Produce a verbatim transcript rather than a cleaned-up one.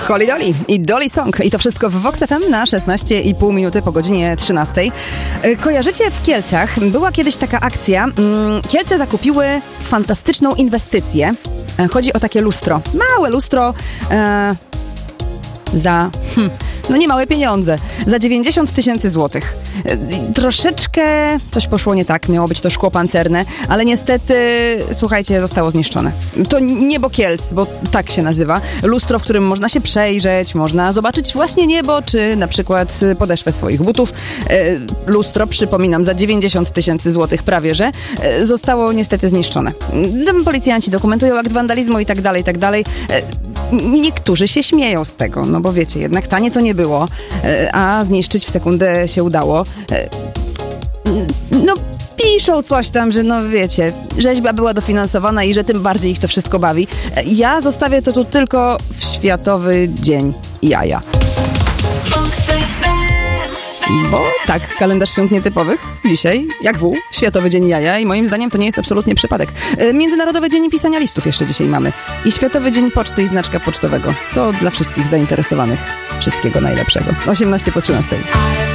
Holly Dolly i Dolly Song. I to wszystko w Vox F M na szesnaście i pół minuty po godzinie trzynastej. Kojarzycie, w Kielcach była kiedyś taka akcja. Kielce zakupiły fantastyczną inwestycję. Chodzi o takie lustro. Małe lustro e, za... Hmm, no nie małe pieniądze. Za dziewięćdziesiąt tysięcy złotych. Troszeczkę coś poszło nie tak. Miało być to szkło pancerne, ale niestety, słuchajcie, zostało zniszczone. To niebo Kielc, bo tak się nazywa. Lustro, w którym można się przejrzeć, można zobaczyć właśnie niebo, czy na przykład podeszwę swoich butów. Lustro, przypominam, za dziewięćdziesiąt tysięcy złotych prawie, że zostało niestety zniszczone. Policjanci dokumentują akt wandalizmu i tak dalej, i tak dalej. Niektórzy się śmieją z tego, no bo wiecie, jednak tanie to nie było, a zniszczyć w sekundę się udało. No, piszą coś tam, że no wiecie, rzeźba była dofinansowana i że tym bardziej ich to wszystko bawi. Ja zostawię to tu tylko w Światowy Dzień Jaja. Bo tak, kalendarz świąt nietypowych dzisiaj, jak wół, Światowy Dzień Jaja i moim zdaniem to nie jest absolutnie przypadek. Międzynarodowy Dzień Pisania Listów jeszcze dzisiaj mamy. I Światowy Dzień Poczty i Znaczka Pocztowego. To dla wszystkich zainteresowanych. Wszystkiego najlepszego. osiemnaście po trzynastej.